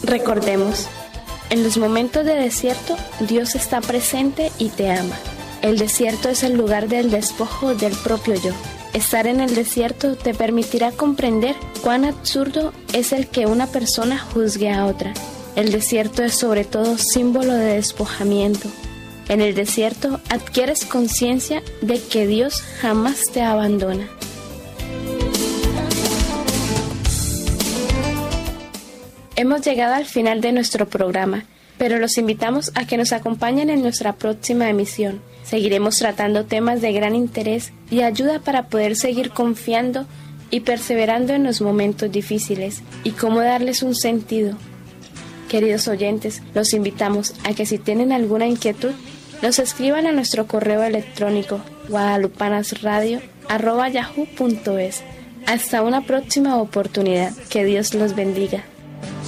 Recordemos, en los momentos de desierto, Dios está presente y te ama. El desierto es el lugar del despojo del propio yo. Estar en el desierto te permitirá comprender cuán absurdo es el que una persona juzgue a otra. El desierto es sobre todo símbolo de despojamiento. En el desierto adquieres conciencia de que Dios jamás te abandona. Hemos llegado al final de nuestro programa, pero los invitamos a que nos acompañen en nuestra próxima emisión. Seguiremos tratando temas de gran interés y ayuda para poder seguir confiando y perseverando en los momentos difíciles y cómo darles un sentido. Queridos oyentes, los invitamos a que si tienen alguna inquietud, nos escriban a nuestro correo electrónico guadalupanasradio@yahoo.es. Hasta una próxima oportunidad. Que Dios los bendiga.